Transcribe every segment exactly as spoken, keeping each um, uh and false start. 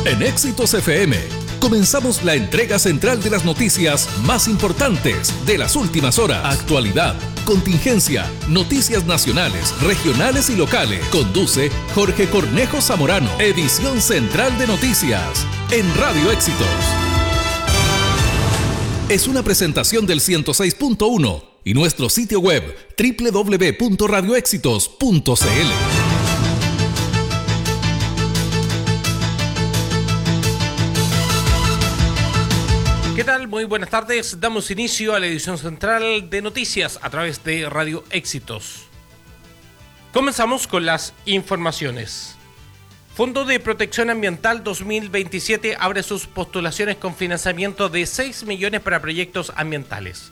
En Éxitos F M, comenzamos la entrega central de las noticias más importantes de las últimas horas. Actualidad, contingencia, noticias nacionales, regionales y locales. Conduce Jorge Cornejo Zamorano. Edición central de noticias en Radio Éxitos. Es una presentación del ciento seis punto uno y nuestro sitio web doble u doble u doble u punto radio éxitos punto c l. ¿Qué tal? Muy buenas tardes. Damos inicio a la edición central de noticias a través de Radio Éxitos. Comenzamos con las informaciones. Fondo de Protección Ambiental dos mil veintisiete abre sus postulaciones con financiamiento de seis millones para proyectos ambientales.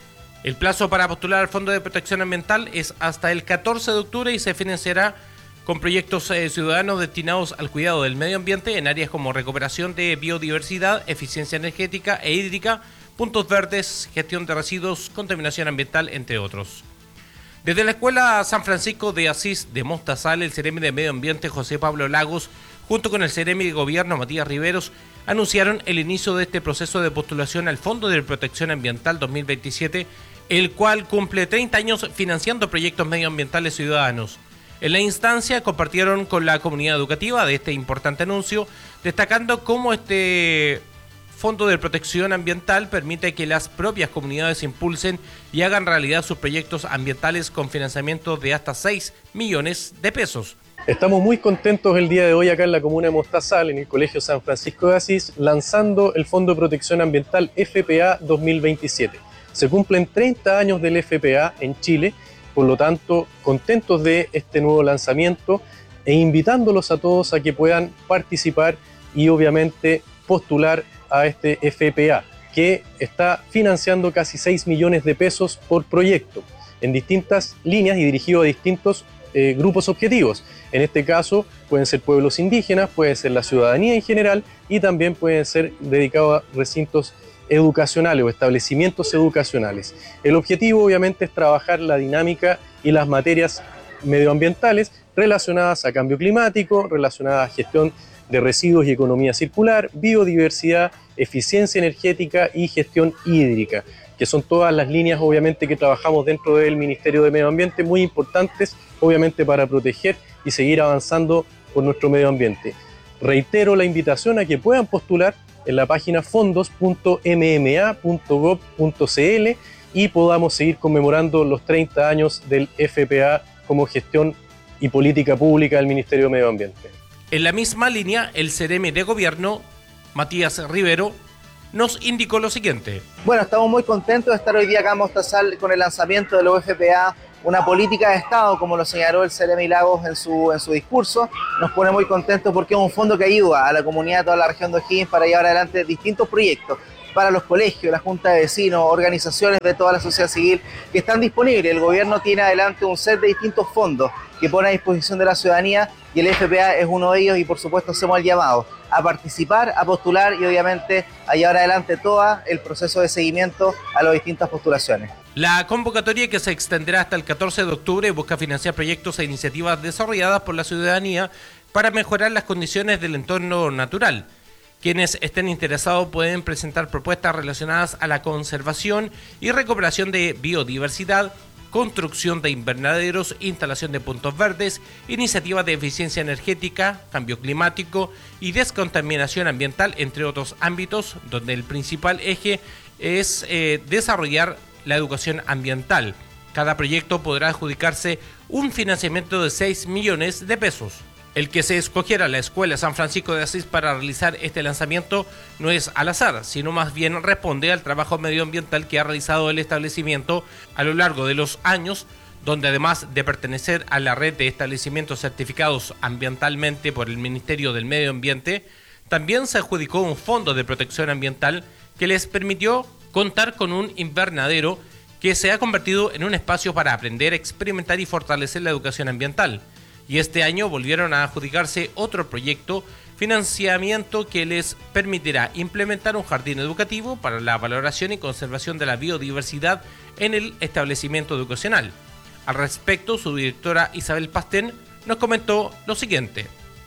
El plazo para postular al Fondo de Protección Ambiental es hasta el catorce de octubre y se financiará con proyectos eh, ciudadanos destinados al cuidado del medio ambiente en áreas como recuperación de biodiversidad, eficiencia energética e hídrica, puntos verdes, gestión de residuos, contaminación ambiental, entre otros. Desde la Escuela San Francisco de Asís de Mostazal, el Ceremi de Medio Ambiente José Pablo Lagos, junto con el Ceremi de Gobierno Matías Riveros, anunciaron el inicio de este proceso de postulación al Fondo de Protección Ambiental dos mil veintisiete, el cual cumple treinta años financiando proyectos medioambientales ciudadanos. En la instancia compartieron con la comunidad educativa de este importante anuncio, destacando cómo este Fondo de Protección Ambiental permite que las propias comunidades impulsen y hagan realidad sus proyectos ambientales con financiamiento de hasta seis millones de pesos. Estamos muy contentos el día de hoy acá en la comuna de Mostazal, en el Colegio San Francisco de Asís, lanzando el Fondo de Protección Ambiental F P A dos mil veintisiete. Se cumplen treinta años del F P A en Chile. Por lo tanto, contentos de este nuevo lanzamiento e invitándolos a todos a que puedan participar y obviamente postular a este F P A, que está financiando casi seis millones de pesos por proyecto en distintas líneas y dirigido a distintos eh, grupos objetivos. En este caso pueden ser pueblos indígenas, puede ser la ciudadanía en general y también pueden ser dedicados a recintos educacionales o establecimientos educacionales. El objetivo obviamente es trabajar la dinámica y las materias medioambientales relacionadas a cambio climático, relacionadas a gestión de residuos y economía circular, biodiversidad, eficiencia energética y gestión hídrica, que son todas las líneas obviamente que trabajamos dentro del Ministerio de Medio Ambiente, muy importantes obviamente para proteger y seguir avanzando por nuestro medio ambiente. Reitero la invitación a que puedan postular en la página fondos punto m m a punto gob punto c l y podamos seguir conmemorando los treinta años del F P A como gestión y política pública del Ministerio de Medio Ambiente. En la misma línea, el Ceremi de Gobierno, Matías Rivero, nos indicó lo siguiente. Bueno, estamos muy contentos de estar hoy día acá en Mostazal con el lanzamiento de los F P A, una política de Estado, como lo señaló el Ceremi Lagos en su, en su discurso. Nos pone muy contentos porque es un fondo que ayuda a la comunidad de toda la región de O'Higgins para llevar adelante distintos proyectos para los colegios, la Junta de Vecinos, organizaciones de toda la sociedad civil que están disponibles. El gobierno tiene adelante un set de distintos fondos que pone a disposición de la ciudadanía y el F P A es uno de ellos y por supuesto hacemos el llamado a participar, a postular y obviamente a llevar adelante todo el proceso de seguimiento a las distintas postulaciones. La convocatoria, que se extenderá hasta el catorce de octubre, busca financiar proyectos e iniciativas desarrolladas por la ciudadanía para mejorar las condiciones del entorno natural. Quienes estén interesados pueden presentar propuestas relacionadas a la conservación y recuperación de biodiversidad, construcción de invernaderos, instalación de puntos verdes, iniciativas de eficiencia energética, cambio climático y descontaminación ambiental, entre otros ámbitos, donde el principal eje es eh, desarrollar la educación ambiental. Cada proyecto podrá adjudicarse un financiamiento de seis millones de pesos. El que se escogiera la Escuela San Francisco de Asís para realizar este lanzamiento no es al azar, sino más bien responde al trabajo medioambiental que ha realizado el establecimiento a lo largo de los años, donde además de pertenecer a la red de establecimientos certificados ambientalmente por el Ministerio del Medio Ambiente, también se adjudicó un fondo de protección ambiental que les permitió contar con un invernadero que se ha convertido en un espacio para aprender, experimentar y fortalecer la educación ambiental. Y este año volvieron a adjudicarse otro proyecto, financiamiento que les permitirá implementar un jardín educativo para la valoración y conservación de la biodiversidad en el establecimiento educacional. Al respecto, su directora Isabel Pastén nos comentó lo siguiente.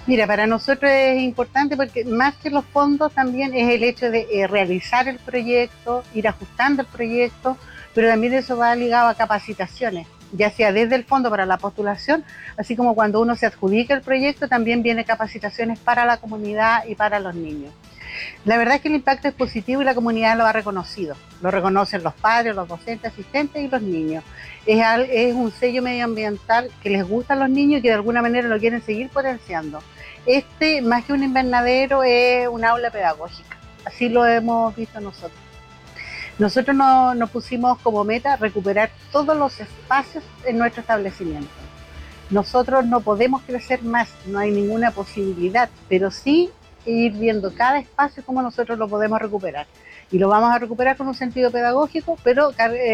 Mira, para nosotros es importante porque más que los fondos también es el hecho de eh, realizar el proyecto, ir ajustando el proyecto, pero también eso va ligado a capacitaciones, ya sea desde el fondo para la postulación, así como cuando uno se adjudica el proyecto, también viene capacitaciones para la comunidad y para los niños. La verdad es que el impacto es positivo y la comunidad lo ha reconocido. Lo reconocen los padres, los docentes, asistentes y los niños. Es, al, es un sello medioambiental que les gusta a los niños y que de alguna manera lo quieren seguir potenciando. Este, más que un invernadero, es un aula pedagógica. Así lo hemos visto nosotros. Nosotros nos, nos pusimos como meta recuperar todos los espacios en nuestro establecimiento. Nosotros no podemos crecer más, no hay ninguna posibilidad, pero sí ir viendo cada espacio cómo nosotros lo podemos recuperar. Y lo vamos a recuperar con un sentido pedagógico, pero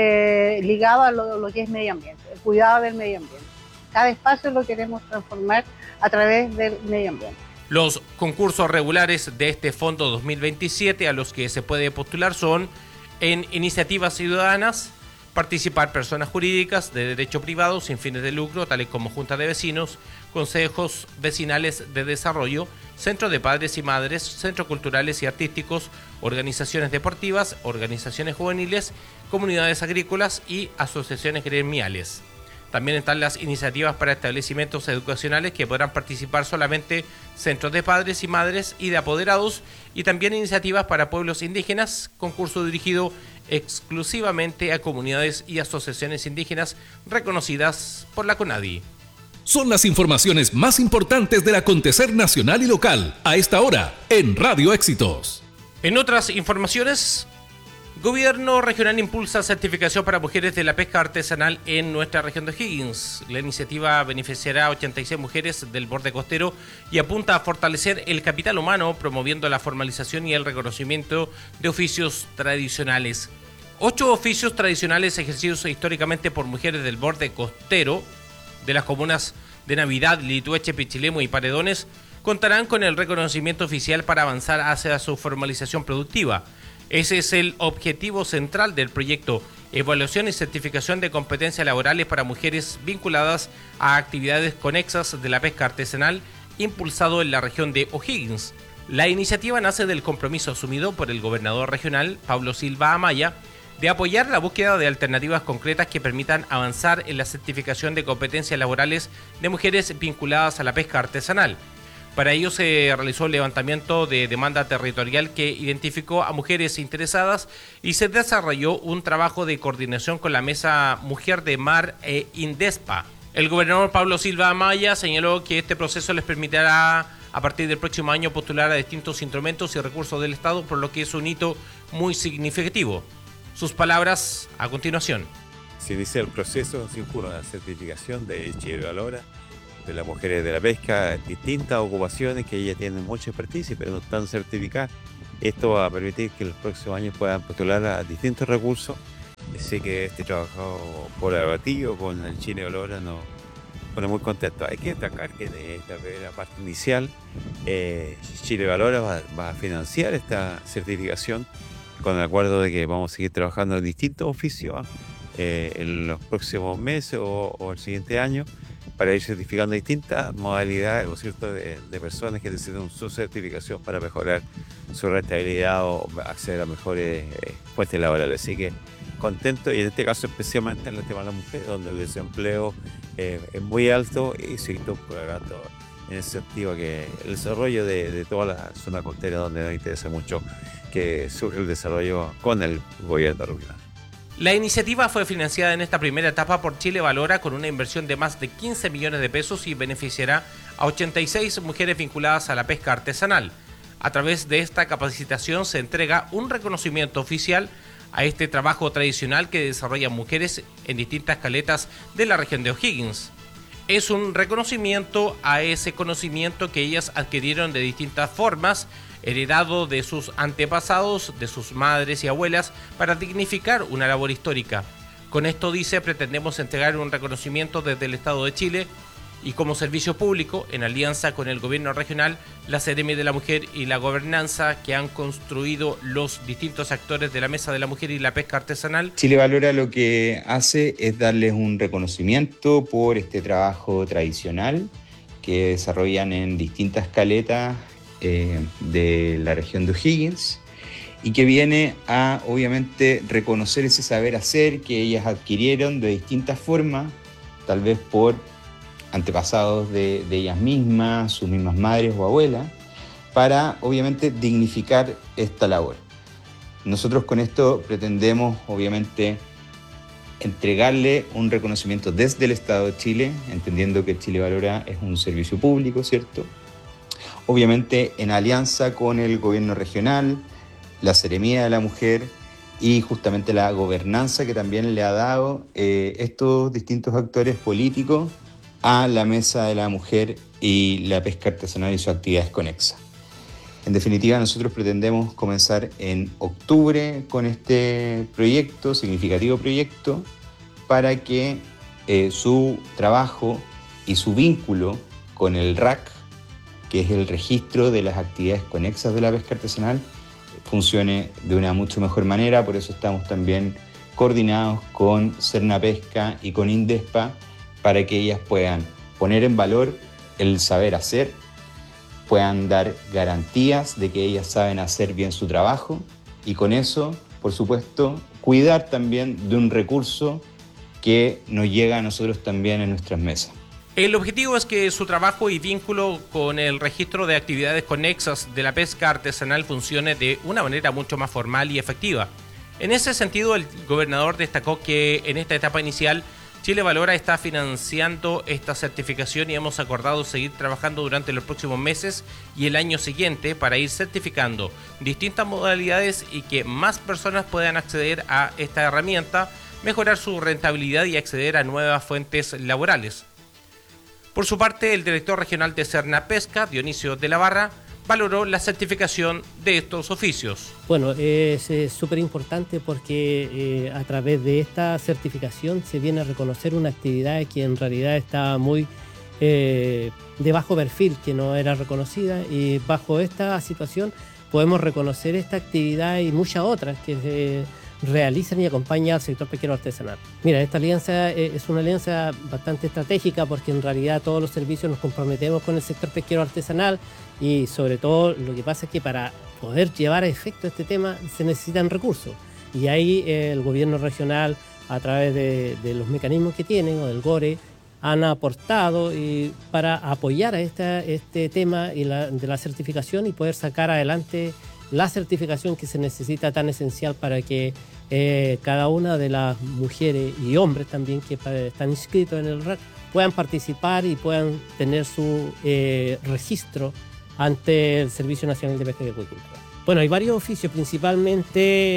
eh, ligado a lo, lo que es medio ambiente, el cuidado del medio ambiente. Cada espacio lo queremos transformar a través del medio ambiente. Los concursos regulares de este Fondo dos mil veintisiete a los que se puede postular son en iniciativas ciudadanas, participar personas jurídicas de derecho privado sin fines de lucro, tales como juntas de vecinos, consejos vecinales de desarrollo, centros de padres y madres, centros culturales y artísticos, organizaciones deportivas, organizaciones juveniles, comunidades agrícolas y asociaciones gremiales. También están las iniciativas para establecimientos educacionales que podrán participar solamente centros de padres y madres y de apoderados, y también iniciativas para pueblos indígenas, concurso dirigido exclusivamente a comunidades y asociaciones indígenas reconocidas por la CONADI. Son las informaciones más importantes del acontecer nacional y local a esta hora en Radio Éxitos. En otras informaciones, Gobierno regional impulsa certificación para mujeres de la pesca artesanal en nuestra región de O'Higgins. La iniciativa beneficiará a ochenta y seis mujeres del borde costero y apunta a fortalecer el capital humano, promoviendo la formalización y el reconocimiento de oficios tradicionales. Ocho oficios tradicionales ejercidos históricamente por mujeres del borde costero de las comunas de Navidad, Litueche, Pichilemu y Paredones contarán con el reconocimiento oficial para avanzar hacia su formalización productiva. Ese es el objetivo central del proyecto: evaluación y certificación de competencias laborales para mujeres vinculadas a actividades conexas de la pesca artesanal, impulsado en la región de O'Higgins. La iniciativa nace del compromiso asumido por el gobernador regional, Pablo Silva Amaya, de apoyar la búsqueda de alternativas concretas que permitan avanzar en la certificación de competencias laborales de mujeres vinculadas a la pesca artesanal. Para ello se realizó el levantamiento de demanda territorial que identificó a mujeres interesadas y se desarrolló un trabajo de coordinación con la Mesa Mujer de Mar e Indespa. El gobernador Pablo Silva Amaya señaló que este proceso les permitirá a partir del próximo año postular a distintos instrumentos y recursos del Estado, por lo que es un hito muy significativo. Sus palabras a continuación. Se inicia el proceso sin una certificación de Chile Valora de las mujeres de la pesca, distintas ocupaciones que ellas tienen mucha expertise pero no están certificadas. Esto va a permitir que en los próximos años puedan postular a distintos recursos. Sé que este trabajo por abatido con el Chile Valora nos pone muy contentos. Hay que destacar que de esta primera parte inicial eh, Chile Valora va, va a financiar esta certificación con el acuerdo de que vamos a seguir trabajando en distintos oficios eh, en los próximos meses o, o el siguiente año, para ir certificando distintas modalidades, ¿no es cierto?, de, de personas que necesitan su certificación para mejorar su rentabilidad o acceder a mejores eh, fuentes laborales. Así que contento, y en este caso especialmente en el tema de la mujer, donde el desempleo eh, es muy alto y se está propagando en ese sentido que el desarrollo de, de toda la zona costera, donde nos interesa mucho que surge el desarrollo con el gobierno regional. La iniciativa fue financiada en esta primera etapa por Chile Valora con una inversión de más de quince millones de pesos y beneficiará a ochenta y seis mujeres vinculadas a la pesca artesanal. A través de esta capacitación se entrega un reconocimiento oficial a este trabajo tradicional que desarrollan mujeres en distintas caletas de la región de O'Higgins. Es un reconocimiento a ese conocimiento que ellas adquirieron de distintas formas, heredado de sus antepasados, de sus madres y abuelas, para dignificar una labor histórica. Con esto, dice, pretendemos entregar un reconocimiento desde el Estado de Chile y como servicio público, en alianza con el gobierno regional, la Seremi de la Mujer y la gobernanza que han construido los distintos actores de la Mesa de la Mujer y la Pesca Artesanal. Chile Valora lo que hace es darles un reconocimiento por este trabajo tradicional, que que desarrollan en distintas caletas eh, de la región de O'Higgins y que viene a, obviamente, reconocer ese saber hacer que ellas adquirieron de distintas formas, tal vez por antepasados de, de ellas mismas, sus mismas madres o abuelas, para, obviamente, dignificar esta labor. Nosotros con esto pretendemos, obviamente, entregarle un reconocimiento desde el Estado de Chile, entendiendo que Chile Valora es un servicio público, ¿cierto? Obviamente en alianza con el gobierno regional, la Seremía de la Mujer y justamente la gobernanza que también le ha dado eh, estos distintos actores políticos a la Mesa de la Mujer y la Pesca Artesanal y sus actividades conexas. En definitiva, nosotros pretendemos comenzar en octubre con este proyecto, significativo proyecto, para que eh, su trabajo y su vínculo con el R A C, que es el registro de las actividades conexas de la pesca artesanal, funcione de una mucho mejor manera. Por eso estamos también coordinados con Cernapesca y con INDESPA para que ellas puedan poner en valor el saber hacer, puedan dar garantías de que ellas saben hacer bien su trabajo y con eso, por supuesto, cuidar también de un recurso que nos llega a nosotros también en nuestras mesas. El objetivo es que su trabajo y vínculo con el registro de actividades conexas de la pesca artesanal funcione de una manera mucho más formal y efectiva. En ese sentido, el gobernador destacó que en esta etapa inicial Chile Valora está financiando esta certificación y hemos acordado seguir trabajando durante los próximos meses y el año siguiente para ir certificando distintas modalidades y que más personas puedan acceder a esta herramienta, mejorar su rentabilidad y acceder a nuevas fuentes laborales. Por su parte, el director regional de Cernapesca, Dionisio de la Barra, valoró la certificación de estos oficios. Bueno, es súper importante porque eh, a través de esta certificación se viene a reconocer una actividad que en realidad está muy eh, de bajo perfil, que no era reconocida, y bajo esta situación podemos reconocer esta actividad y muchas otras que se realizan y acompañan al sector pesquero artesanal. Mira, esta alianza es una alianza bastante estratégica porque en realidad todos los servicios nos comprometemos con el sector pesquero artesanal y sobre todo lo que pasa es que para poder llevar a efecto este tema se necesitan recursos y ahí el gobierno regional a través de, de los mecanismos que tienen o del GORE han aportado y para apoyar a esta, este tema y la, de la certificación y poder sacar adelante la certificación que se necesita tan esencial para que eh, cada una de las mujeres y hombres también que están inscritos en el R A C puedan participar y puedan tener su eh, registro ante el Servicio Nacional de Pesca y Acuicultura. Bueno, hay varios oficios, principalmente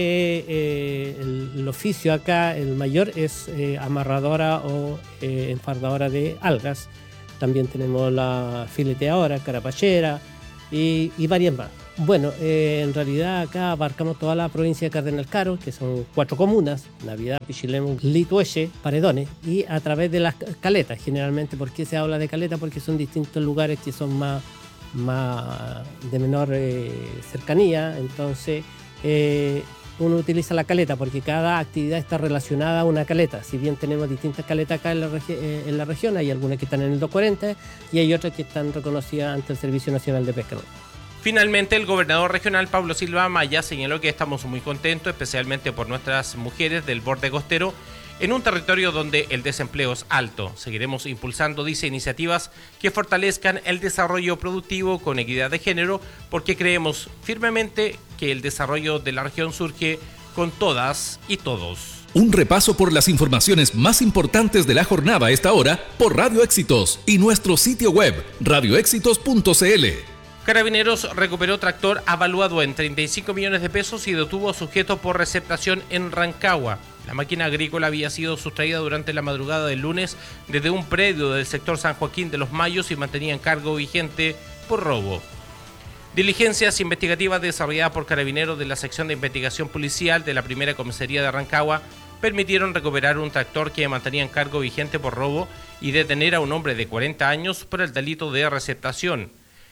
eh, el, el oficio acá, el mayor es eh, amarradora o eh, enfardadora de algas. También tenemos la fileteadora, carapachera y, y varias más. Bueno, eh, en realidad acá abarcamos toda la provincia de Cardenal Caro, que son cuatro comunas, Navidad, Pichilemu, Litueche, Paredones, y a través de las caletas, generalmente. ¿Por qué se habla de caleta? Porque son distintos lugares que son más, más de menor eh, cercanía, entonces eh, uno utiliza la caleta porque cada actividad está relacionada a una caleta. Si bien tenemos distintas caletas acá en la, regi- eh, en la región, hay algunas que están en el doscientos cuarenta y hay otras que están reconocidas ante el Servicio Nacional de Pesca. Finalmente, el gobernador regional Pablo Silva Amaya señaló que estamos muy contentos, especialmente por nuestras mujeres del borde costero, en un territorio donde el desempleo es alto. Seguiremos impulsando, dice, iniciativas que fortalezcan el desarrollo productivo con equidad de género, porque creemos firmemente que el desarrollo de la región surge con todas y todos. Un repaso por las informaciones más importantes de la jornada a esta hora por Radio Éxitos y nuestro sitio web radio éxitos punto c l. Carabineros recuperó tractor avaluado en treinta y cinco millones de pesos y detuvo a sujeto por receptación en Rancagua. La máquina agrícola había sido sustraída durante la madrugada del lunes desde un predio del sector San Joaquín de los Mayos y mantenía en cargo vigente por robo. Diligencias investigativas desarrolladas por Carabineros de la sección de investigación policial de la primera comisaría de Rancagua permitieron recuperar un tractor que mantenía en cargo vigente por robo y detener a un hombre de cuarenta años por el delito de receptación.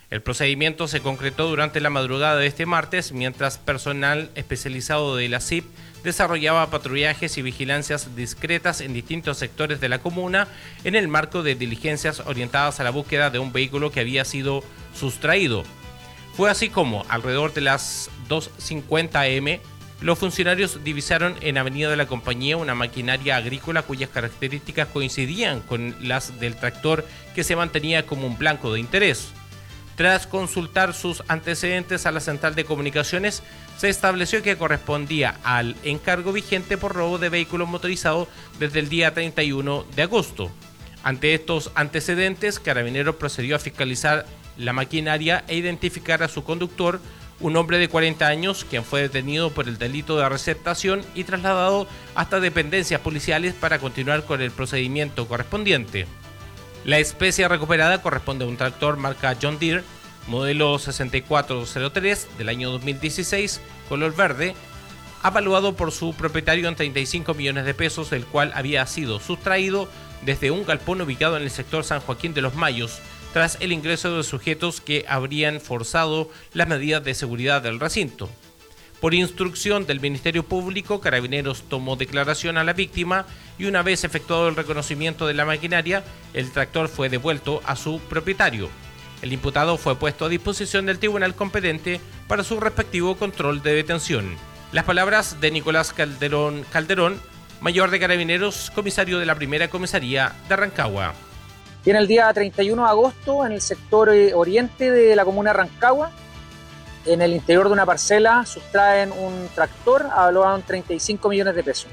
El procedimiento se concretó durante la madrugada de este martes, mientras personal especializado de la C I P desarrollaba patrullajes y vigilancias discretas en distintos sectores de la comuna en el marco de diligencias orientadas a la búsqueda de un vehículo que había sido sustraído. Fue así como, alrededor de las dos cincuenta eme, los funcionarios divisaron en Avenida de la Compañía una maquinaria agrícola cuyas características coincidían con las del tractor que se mantenía como un blanco de interés. Tras consultar sus antecedentes a la central de comunicaciones, se estableció que correspondía al encargo vigente por robo de vehículos motorizados desde el día treinta y uno de agosto. Ante estos antecedentes, Carabineros procedió a fiscalizar la maquinaria e identificar a su conductor, un hombre de cuarenta años, quien fue detenido por el delito de receptación y trasladado hasta dependencias policiales para continuar con el procedimiento correspondiente. La especie recuperada corresponde a un tractor marca John Deere, modelo sesenta y cuatro cero tres del año dos mil dieciséis, color verde, avaluado por su propietario en treinta y cinco millones de pesos, del cual había sido sustraído desde un galpón ubicado en el sector San Joaquín de los Mayos, tras el ingreso de sujetos que habrían forzado las medidas de seguridad del recinto. Por instrucción del Ministerio Público, Carabineros tomó declaración a la víctima y una vez efectuado el reconocimiento de la maquinaria, el tractor fue devuelto a su propietario. El imputado fue puesto a disposición del tribunal competente para su respectivo control de detención. Las palabras de Nicolás Calderón Calderón, mayor de Carabineros, comisario de la primera comisaría de Rancagua. Y en el día treinta y uno de agosto, en el sector oriente de la comuna de Rancagua, en el interior de una parcela, sustraen un tractor avaluado en treinta y cinco millones de pesos.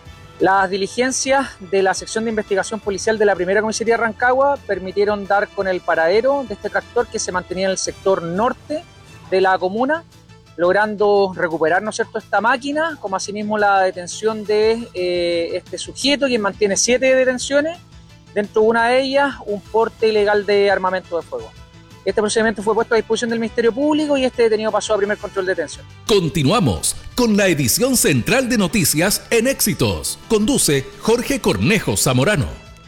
Las diligencias de la sección de investigación policial de la primera comisaría de Rancagua permitieron dar con el paradero de este tractor que se mantenía en el sector norte de la comuna, logrando recuperar, ¿no es cierto?, esta máquina, como asimismo la detención de eh, este sujeto, quien mantiene siete detenciones, dentro de una de ellas un porte ilegal de armamento de fuego. Este procedimiento fue puesto a disposición del Ministerio Público y este detenido pasó a primer control de detención. Continuamos con la edición central de noticias en Éxitos. Conduce Jorge Cornejo Zamorano.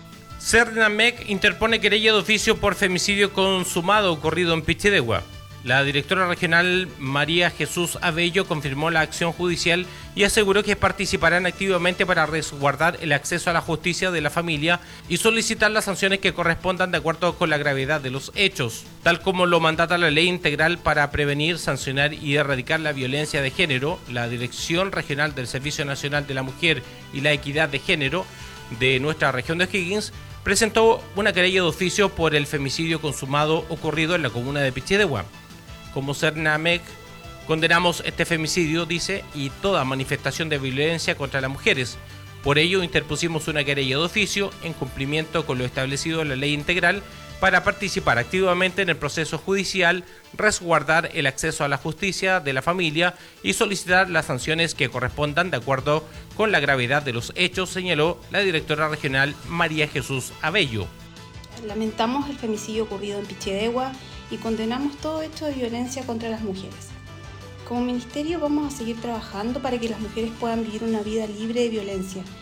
Cernamec interpone querella de oficio por femicidio consumado ocurrido en Pichidegua. La directora regional María Jesús Abello confirmó la acción judicial y aseguró que participarán activamente para resguardar el acceso a la justicia de la familia y solicitar las sanciones que correspondan de acuerdo con la gravedad de los hechos, tal como lo mandata la Ley Integral para Prevenir, Sancionar y Erradicar la Violencia de Género. La Dirección Regional del Servicio Nacional de la Mujer y la Equidad de Género de nuestra región de O'Higgins presentó una querella de oficio por el femicidio consumado ocurrido en la comuna de Pichidegua. Como Cernamec, condenamos este femicidio, dice, y toda manifestación de violencia contra las mujeres. Por ello, interpusimos una querella de oficio en cumplimiento con lo establecido en la Ley Integral para participar activamente en el proceso judicial, resguardar el acceso a la justicia de la familia y solicitar las sanciones que correspondan de acuerdo con la gravedad de los hechos, señaló la directora regional María Jesús Abello. Lamentamos el femicidio ocurrido en Pichidegua y condenamos todo hecho de violencia contra las mujeres. Como ministerio vamos a seguir trabajando para que las mujeres puedan vivir una vida libre de violencia